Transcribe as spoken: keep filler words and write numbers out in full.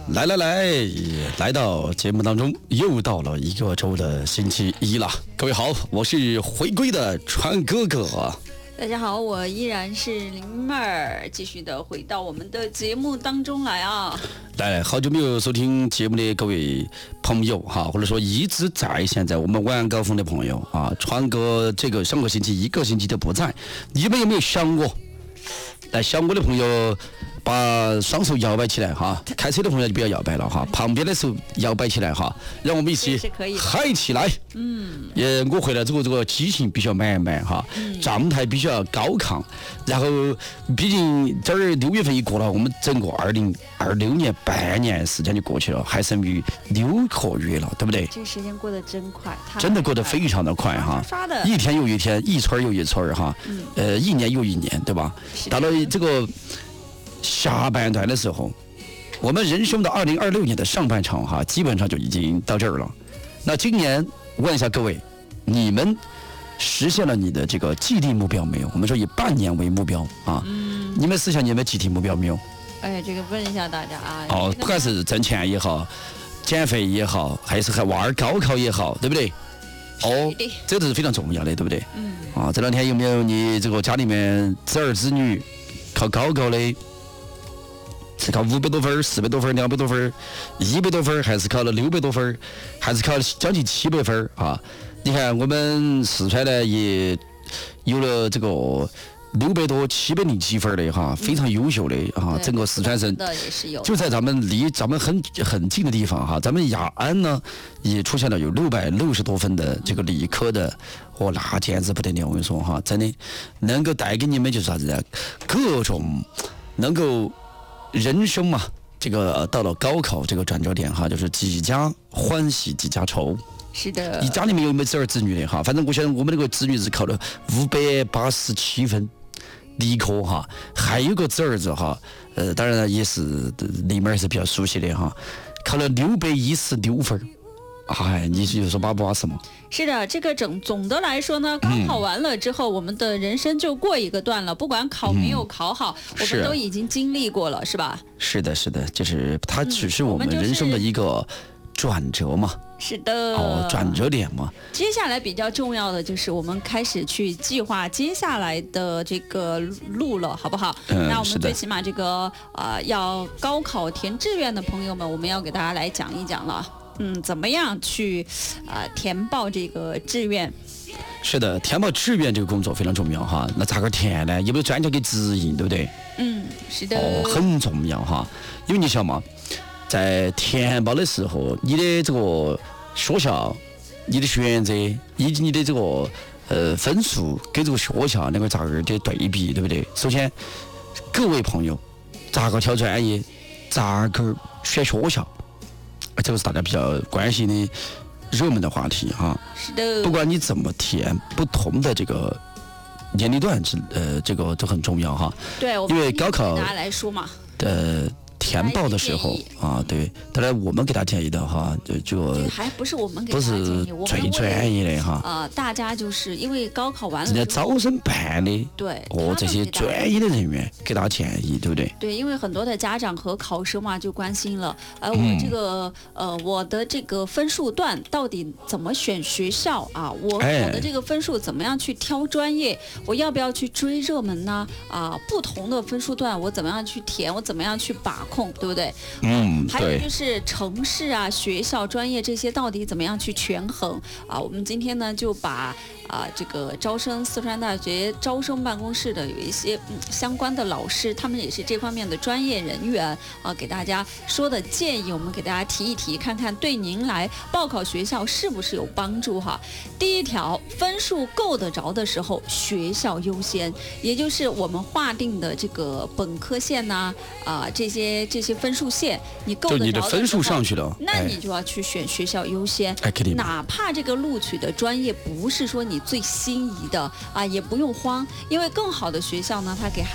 来来来，来到节目当中，又到了一个周的星期一了。各位好，我是回归的川哥哥。 大家好，我依然是林妹儿，继续的回到我们的节目当中来啊！ 来，好久没有收听节目的各位朋友哈，或者说一直在现在我们晚高峰的朋友啊，川哥这个上个星期一个星期都不在，你们有没有想我？来想我的朋友，把双手摇摆起来哈，开车的朋友就不要摇摆了哈，旁边的手摇摆起来哈，让我们一起嗨起来。嗯，也我回来之后，这个激情必须要满满哈，嗯、状态必须要高亢。然后，毕竟这儿六月份一过了，我们整个二零二六年半年时间就过去了，还剩余六个月了，对不对？ 这个时间过得真快， 真的过得非常的快哈，一天又一天，一村又一村哈，嗯、呃，一年又一年，对吧？到了这个下半段的时候，我们人生的二零二六年的上半场哈，基本上就已经到这儿了。那今年问一下各位，你们实现了你的这个既定目标没有？我们说以半年为目标啊，嗯、你们实现你们既定目标没有？ 哎，这个问一下大家啊。 哦，不管是挣钱也好，减肥也好，还是还娃儿高考也好，对不对？哦，这都是非常重要的，对不对？嗯。啊，这两天有没有你这个家里面子儿子女考高考的？是考五百多分、四百多分、两百多分、一百多分，还是考了六百多分，还是考了将近七百分啊？你看我们四川呢也有了这个六百多、七百零几分的哈，非常优秀的哈。整个四川省就在咱们离咱们很很近的地方哈，咱们雅安呢也出现了有六百六十多分的这个理科的，哦，那简直不得了！我跟你说哈，真的能够带给你们就是啥子呢？各种能够。人生嘛，这个到了高考这个转折点哈，就是几家欢喜几家愁。 是的。你家里面有没有子儿子女的哈？反正我想我们那个子女是考了五百八十七分，理科哈，还有个子儿子哈，呃，当然了也是里面是比较熟悉的哈，考了六百一十六分。哎，你就说巴不巴适吗？ 是的，这个总总的来说呢，高考完了之后，嗯、我们的人生就过一个段了。不管考没有考好，嗯、我们都已经经历过了，是吧？ 是的，是的，就是它只是我们人生的一个转折嘛。 嗯就是、是的。 哦，转折点嘛。 接下来比较重要的就是我们开始去计划接下来的这个路了，好不好？嗯、那我们最起码这个呃要高考填志愿的朋友们，我们要给大家来讲一讲了。嗯，怎么样去啊、呃、填报这个志愿？ 是的，填报志愿这个工作非常重要哈。那咋个填呢？有没有专家给指引，对不对？ 嗯，是的。 哦，很重要哈。因为你想嘛，在填报的时候，你的这个学校、你的选择以及你的这个呃分数跟这个学校两个咋个的对比，对不对？首先，各位朋友，咋个挑专业？咋个选学校？这个是大家比较关心的热门的话题哈。 是的。 不管你怎么填，不同的这个年龄段之呃，这个都很重要哈。 对， 因为高考大家来说嘛。 呃。填报的时候啊，对，当然我们给他建议的哈，就就还不是我们给他建议，不是最专业的哈。 呃，大家就是因为高考完了， 人家招生办的， 对， 哦，这些专业的人员给大家建议，对不对？ 对，因为很多的家长和考生嘛就关心了，呃，我这个、嗯、呃我的这个分数段到底怎么选学校啊？我我的这个分数怎么样去挑专业？我要不要去追热门呢？啊，不同的分数段我怎么样去填？我怎么样去把控？对不对？ 嗯， 还有就是城市啊、学校、专业这些到底怎么样去权衡啊？我们今天呢就把啊这个招生四川大学招生办公室的有一些、嗯、相关的老师，他们也是这方面的专业人员啊，给大家说的建议，我们给大家提一提，看看对您来报考学校是不是有帮助哈。第一条，分数够得着的时候，学校优先，也就是我们划定的这个本科线呐 啊, 啊这些。这些分数线你够得着的， 就你的分数上去了， 那你就要去选学校优先。 哎、 哪怕这个录取的专业不是说你最心仪的啊，也不用慌，因为更好的学校呢，它给孩